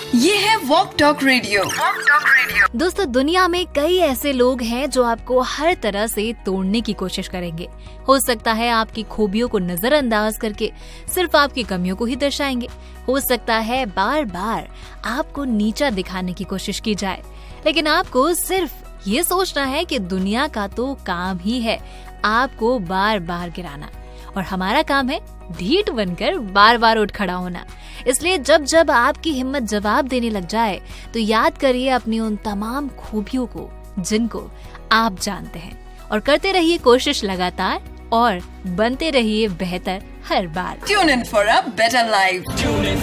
ये है walk talk radio. दोस्तों, दुनिया में कई ऐसे लोग हैं जो आपको हर तरह से तोड़ने की कोशिश करेंगे। हो सकता है आपकी खूबियों को नजरअंदाज करके सिर्फ आपकी कमियों को ही दर्शाएंगे। हो सकता है बार बार आपको नीचा दिखाने की कोशिश की जाए, लेकिन आपको सिर्फ ये सोचना है कि दुनिया का तो काम ही है आपको बार बार गिराना, और हमारा काम है ढीठ बनकर बार बार उठ खड़ा होना। इसलिए जब जब आपकी हिम्मत जवाब देने लग जाए तो याद करिए अपनी उन तमाम खूबियों को जिनको आप जानते हैं, और करते रहिए कोशिश लगातार और बनते रहिए बेहतर हर बार। Tune in for a better life.